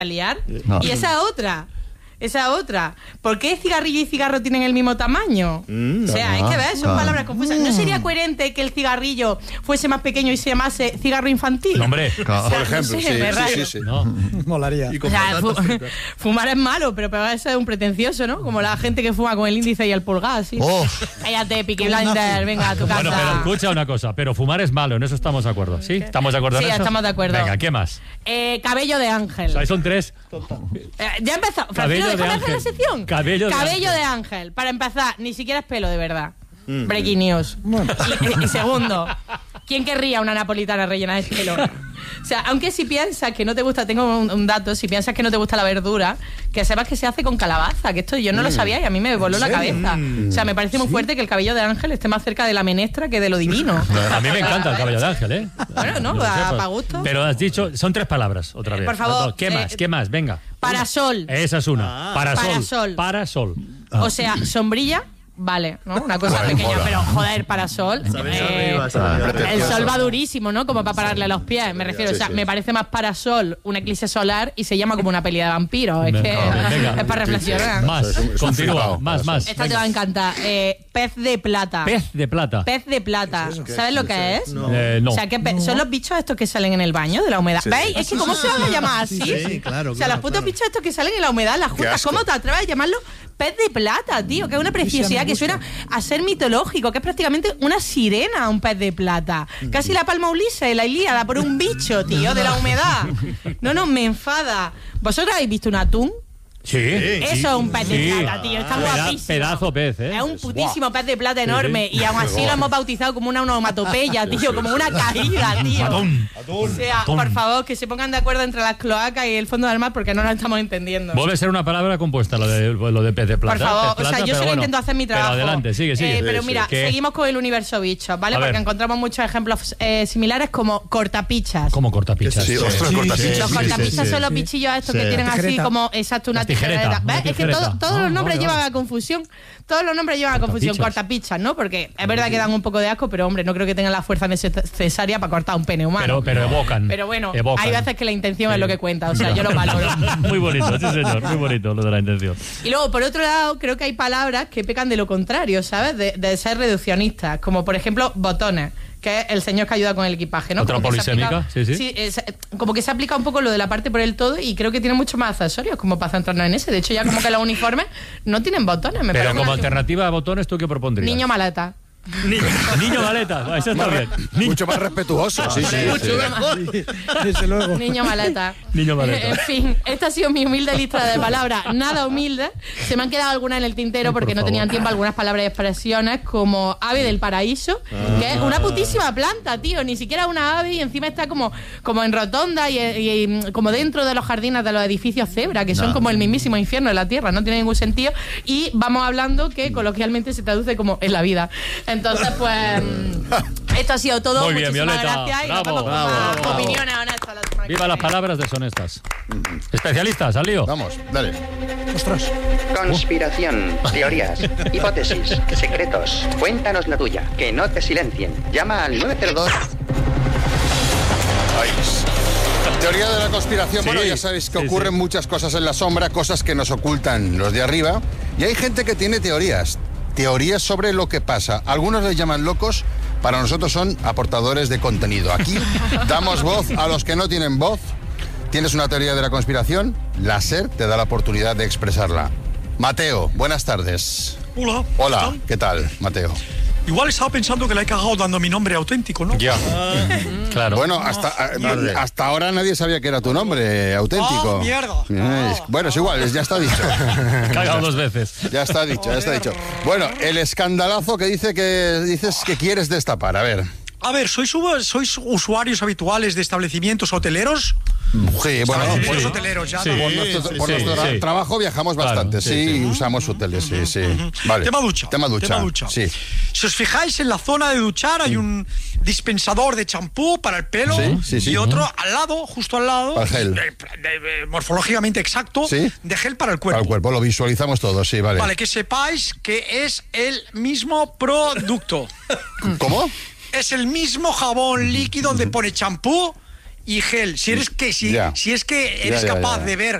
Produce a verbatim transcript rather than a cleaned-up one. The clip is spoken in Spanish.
liar. No. Y esa otra. Esa otra. ¿Por qué cigarrillo y cigarro tienen el mismo tamaño? Mm, o sea, hay que ver, son ah, palabras confusas. ¿No sería coherente que el cigarrillo fuese más pequeño y se llamase cigarro infantil? No, hombre, o sea, por ejemplo, no sé, sí, sí, sí, sí, sí. No. Molaría. O sea, fu fumar es malo, pero para eso es un pretencioso, ¿no? Como la gente que fuma con el índice y el pulgar, así. Oh. Cállate, Peaky Blinders, venga a tu casa. Bueno, pero escucha una cosa, pero fumar es malo, en eso estamos de acuerdo, ¿sí? ¿Estamos de acuerdo sí, en eso? Sí, estamos de acuerdo. Venga, ¿qué más? Eh, cabello de ángel. O sea, son tres. Eh, ya empezó. Cabello Francino, de ángel. La sección. Cabello, de, cabello ángel. de ángel. Para empezar, ni siquiera es pelo de verdad. Mm. Breaking news. Bueno. Y, y, y segundo, ¿quién querría una napolitana rellena de pelo? O sea, aunque si piensas que no te gusta, tengo un, un dato, si piensas que no te gusta la verdura, que sepas que se hace con calabaza, que esto yo no mm. lo sabía y a mí me voló la cabeza. Mm. O sea, me parece muy ¿Sí? fuerte que el cabello de ángel esté más cerca de la menestra que de lo divino. A mí me encanta el cabello de ángel, ¿eh? Bueno, no, para gusto. Pero has dicho, son tres palabras, otra vez. Eh, por favor. ¿Qué eh, más? ¿Qué más? Venga. Parasol. Esa es una. Ah. Parasol. Parasol. Parasol. Ah. O sea, sombrilla. Vale, ¿no? Una cosa bueno, pequeña, mola. Pero joder, parasol. Eh, arriba, el sol va durísimo, ¿no? Como para pararle los pies, me refiero. Sí, o sea, sí. me parece más parasol un eclipse solar y se llama como una pelea de vampiros. Es que venga, es para reflexionar. Más, continúa, más, más. Esta venga. te va a encantar. Eh, pez de plata. Pez de plata. Pez de plata. ¿Sabes lo que es? No. Eh, no. O sea, que no. son los bichos estos que salen en el baño de la humedad. Sí. ¿Veis? Es que ¿cómo se van a llamar así? Sí, sí, claro. O sea, claro, los putos claro. bichos estos que salen en la humedad, las juntas. ¿Cómo te atreves a llamarlo pez de plata, tío? Que es una preciosidad que suena a ser mitológico, que es prácticamente una sirena, un pez de plata. Casi la palma Ulises, la Ilíada, por un bicho, tío, de la humedad. No, no, me enfada. ¿Vosotros habéis visto un atún? Sí. Eso sí, es un pez sí. de plata, tío. Está Peda guapísimo. Pedazo pez, ¿eh? Es un putísimo pez de plata enorme. Sí, sí. Y aún así lo hemos bautizado como una onomatopeya, tío. Como una caída, tío. Atún. O sea, Atún. Por favor, que se pongan de acuerdo entre las cloacas y el fondo del mar porque no lo estamos entendiendo. Vuelve a ser una palabra compuesta lo de, lo de pez de plata. Por favor, plata, o sea, yo solo bueno, intento hacer mi trabajo. Pero adelante, sigue, sigue. Eh, pero sí, mira, sí. seguimos con el universo bichos, ¿vale? A porque ver. encontramos muchos ejemplos eh, similares como cortapichas. ¿Cómo cortapichas? Sí, ostras, sí, cortapichas. Sí, los cortapichas sí, son los bichillos estos sí. que tienen así como, exacto, una tijereta. ¿Ves? Es que todo, todos no, los nombres no, llevan no. a confusión. Todos los nombres llevan a confusión. Cortapichas, ¿no? Porque es verdad que dan un poco de asco, pero hombre, no creo que tengan la fuerza necesaria para cortar un pene humano. Pero, pero evocan. Pero bueno, evocan. hay veces que la intención sí. es lo que cuenta. O sea, yo lo valoro. Muy bonito, sí señor, muy bonito lo de la intención. Y luego, por otro lado, creo que hay palabras que pecan de lo contrario, ¿sabes? De, de ser reduccionistas. Como por ejemplo, botones, que es el señor que ayuda con el equipaje, ¿no? Otra polisémica, sí, sí. sí es, como que se aplica un poco lo de la parte por el todo y creo que tiene muchos más accesorios como para centrarnos en ese. De hecho, ya como que los uniformes no tienen botones. Me Pero como alternativa a botones, ¿tú qué propondrías? Niño maleta. Niño, niño maleta, eso está bien. Niño. Mucho más respetuoso. Sí, sí, mucho sí. más. Desde luego. Niño maleta. Niño maleta. En fin, esta ha sido mi humilde lista de palabras, nada humilde. Se me han quedado algunas en el tintero porque Por no tenían tiempo algunas palabras y expresiones como ave del paraíso, ah. que es una putísima planta, tío. Ni siquiera una ave y encima está como, como en rotonda y, y, y como dentro de los jardines de los edificios cebra, que son no. como el mismísimo infierno de la tierra. No tiene ningún sentido. Y vamos hablando que coloquialmente se traduce como en la vida. Entonces, pues, esto ha sido todo. Muy bien, Muchísimas Violeta. gracias. Bravo, Y nos vemos bravo, con más bravo. opiniones honestas la semana que Viva las viene. palabras deshonestas. Especialistas, al lío. Vamos, dale. Ostras. Conspiración, teorías, hipótesis, secretos. Cuéntanos la tuya, que no te silencien. Llama al nueve cero dos. Ay. Teoría de la conspiración. Sí, bueno, ya sabéis que sí, ocurren sí. muchas cosas en la sombra, cosas que nos ocultan los de arriba. Y hay gente que tiene teorías. Teorías sobre lo que pasa. Algunos les llaman locos, para nosotros son aportadores de contenido. Aquí damos voz a los que no tienen voz. ¿Tienes una teoría de la conspiración? La SER te da la oportunidad de expresarla. Mateo, buenas tardes. Hola. Hola, ¿qué tal, Mateo? Igual estaba pensando que la he cagado dando mi nombre auténtico, ¿no? Ya, claro. Bueno, hasta, Vale. hasta ahora nadie sabía que era tu nombre auténtico. ¡Ah, mierda! Eh, Bueno, es igual, ya está dicho. Cagado dos veces. Ya está dicho, ya está dicho. Bueno, el escandalazo que dice que dices que quieres destapar, a ver. A ver, ¿sois, ¿sois usuarios habituales de establecimientos hoteleros? Sí, bueno, Establecimientos sí. hoteleros ya, Sí. ¿no? Por nuestro, Sí, por sí, nuestro sí. trabajo viajamos Claro, bastante, sí, sí, sí. usamos hoteles, sí, sí. Vale. Tema ducha. Tema ducha. Tema ducha. Sí. Si os fijáis, en la zona de duchar hay un dispensador de champú para el pelo Sí, sí, sí. y otro al lado, justo al lado, Para el gel. de- de- de- morfológicamente exacto, Sí. de gel para el cuerpo. Para el cuerpo, lo visualizamos todos, sí, vale. Vale, que sepáis que es el mismo producto. ¿Cómo? Es el mismo jabón líquido donde pone champú y gel. Si eres que si, Ya. si es que Ya, eres ya, capaz ya. de ver